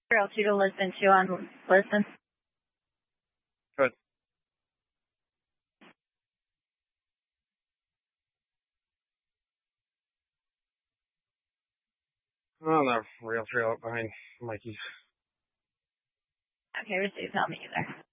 Trail 2 to Lisbon 2 on Lisbon. Good. On the rail trail up behind Mikey's. Okay, received. Not me either.